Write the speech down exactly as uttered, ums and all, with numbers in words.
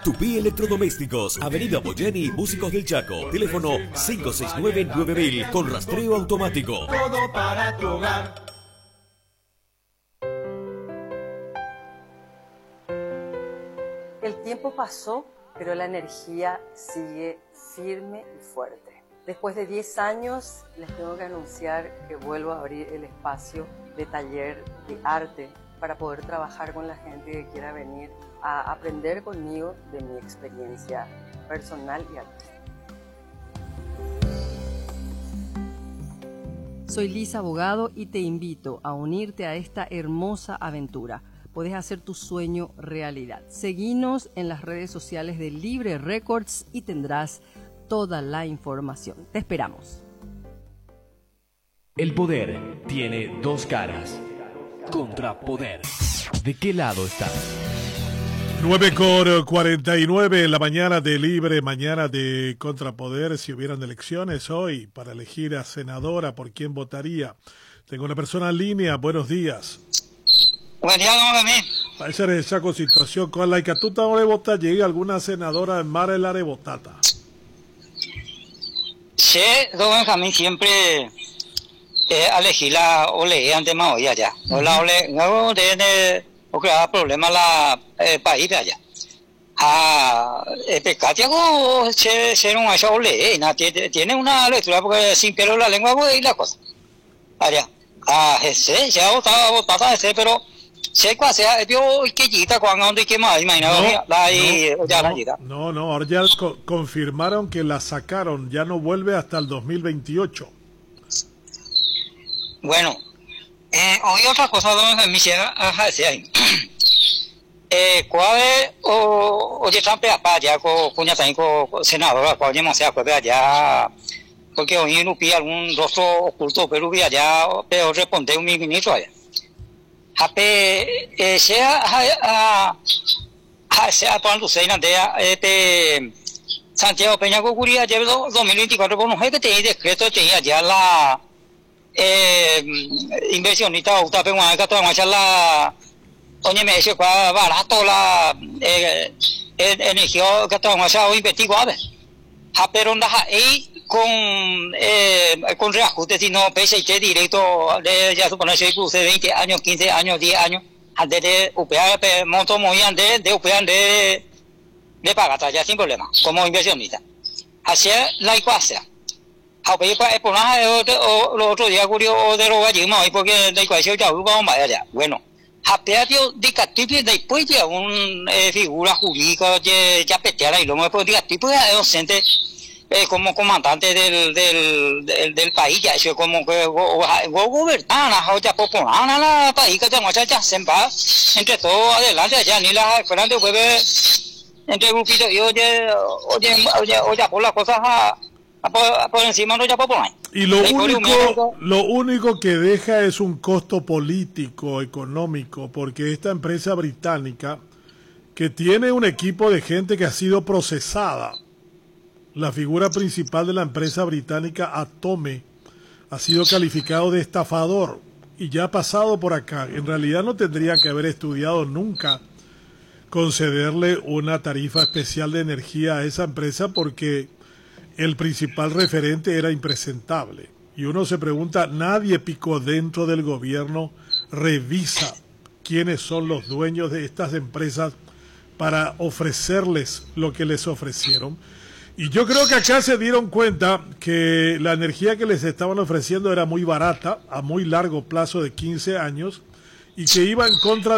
Tupí Electrodomésticos, Avenida Boyeni, Músicos del Chaco. Teléfono cinco seis nueve nueve mil con rastreo automático. Todo para tu hogar. El tiempo pasó, pero la energía sigue firme y fuerte. Después de diez años, les tengo que anunciar que vuelvo a abrir el espacio de taller de arte para poder trabajar con la gente que quiera venir a aprender conmigo de mi experiencia personal y artística. Soy Lisa Abogado y te invito a unirte a esta hermosa aventura. Puedes hacer tu sueño realidad. Seguinos en las redes sociales de Libre Records y tendrás toda la información. Te esperamos. El poder tiene dos caras. Contrapoder. ¿De qué lado estás? nueve con cuarenta y nueve en la mañana de Libre, mañana de Contrapoder. Si hubieran elecciones hoy para elegir a senadora, ¿por quién votaría? Tengo una persona en línea. Buenos días. Buen día, don Benjamín. Parece esa situación con la que tú te vas a votar, llega alguna senadora en mar el arebotata. Sí, don Benjamín siempre eh, elegí la ole ante más hoy allá. No la ole, no tiene o creaba problemas la eh, país de allá. Ah, el pecado se se no esa ole, tiene tiene una lectura porque sin pelo la lengua y la cosa. Allá. Ah, ese ya votaba votaba ese, pero se sea yo que quita cuando donde que más imagínate no, la y no, ya no, la quita. No, no, ahora ya co confirmaron que la sacaron, ya no vuelve hasta el dos mil veintiocho. Bueno, eh, hoy otra cosa donde me llega a decir ahí. Eh, cuál o o ya están para allá con cuña también con senadora, cuando no sea pues allá porque hoy no pilla algún rostro oculto, pero vi allá, pero responde un ministro allá. Hape eh, sea a a sea cuando se inandea este Santiago Peña Cocuría llevó dos mil veinticuatro con un jefe de decreto tenía ya la eh inversionista o tape una que toda la oye me dice cuál barato la eh energía que toda esa investigado a pero anda ahí con eh con reajuste si no pese que directo de ya supone que puse veinte años, quince años, diez años antes de U P A monto muy antes de U P A de de pagar ya sin problema como inversionista. Así la ecuación. A ver para por nada o lo otro día curioso de lo gallimo y porque la ecuación ya vamos a allá. Bueno, a pedio de catipi después de un figura jurídica ya ya peteara y lo me podía tipo de docente Eh, como comandante del del del, del país ya eso como que gobernana o ya popular la país que tengo ya se va entre todo adelante ya ni la esperando juegue entre grupito y oye oye oye oye por las cosas a, a, por, a por encima no ya popular y lo único lo único que deja es un costo político económico porque esta empresa británica que tiene un equipo de gente que ha sido procesada. La figura principal de la empresa británica Atome ha sido calificado de estafador y ya ha pasado por acá. En realidad no tendría que haber estudiado nunca concederle una tarifa especial de energía a esa empresa porque el principal referente era impresentable. Y uno se pregunta, nadie picó dentro del gobierno, revisa quiénes son los dueños de estas empresas para ofrecerles lo que les ofrecieron. Y yo creo que acá se dieron cuenta que la energía que les estaban ofreciendo era muy barata, a muy largo plazo de quince años, y que iba en contra